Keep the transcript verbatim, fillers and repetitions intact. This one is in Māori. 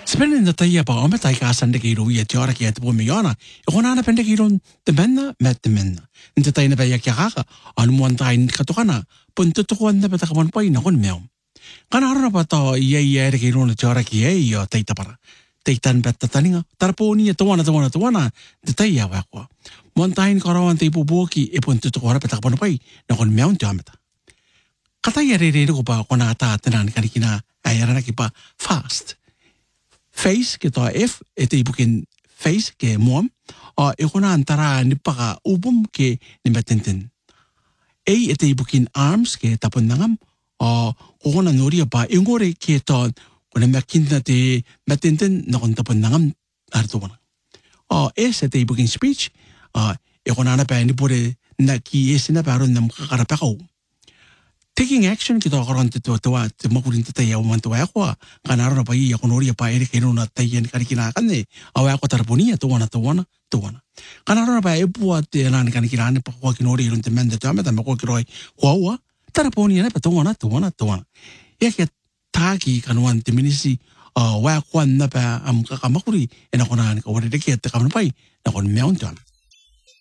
Spelen dat je bij om het gas en de giro je tjara ki het bomi yana. Ik gewoon aan de giro de menna met de menna. En dat je bij je kjaga aan moet tain katokana. Punt to gewoon de betak van pai na kon meom. Kan harra bata ye ye de giro de tjara ki ye yo teita para. Teitan bet taninga. Tarponi to wana to wana to wana. De taya wa kwa. Mon tain karawan te boboki e punt to hora betak van pai na kon meom jameta. Kata ye re re ko ba kona ta tenan kanikina ayara ki pa fast. Face ke ta F et e bukin face ke mom a e kona antara ni paka ubum ke ni batenten A et e bukin arms ke tapundangam a kona nori pa ingore ke ta kona makinda te batenten na kon tapundangam artuwana a S et e bukin speech a e kona na pa ni pore na ki esina pa ron nam karapako taking action kita orang tu tu tu tu makurin tu taya uman tu aku kan arah apa iya konori apa eri keno na taya ni kari kina kan ne awak aku terpuni ya tu wana tu wana tu wana kan arah apa ibu ati na ni kari kina ni pakwa kinori irun temen tu ame tapi kau kiroi kuawa terpuni na tu wana tu wana tu wana ya ke taki kan wan teminisi awak wan na pa am kakamakuri ena kona ni kau ada dekat kaman pai na kon meon tu ame